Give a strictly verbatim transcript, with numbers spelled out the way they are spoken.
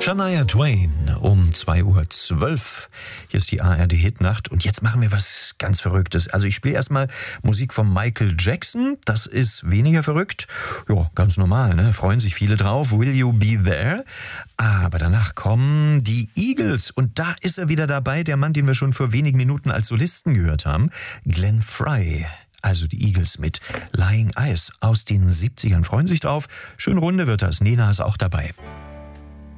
Shania Twain um zwei Uhr zwölf. Hier ist die A R D-Hitnacht und jetzt machen wir was ganz Verrücktes. Also ich spiele erstmal Musik von Michael Jackson. Das ist weniger verrückt. Ja, ganz normal, ne? Freuen sich viele drauf. Will You Be There? Aber danach kommen die Eagles und da ist er wieder dabei, der Mann, den wir schon vor wenigen Minuten als Solisten gehört haben, Glenn Frey. Also die Eagles mit Lying Eyes aus den siebzigern. Freuen sich drauf. Schön Runde wird das. Nena ist auch dabei.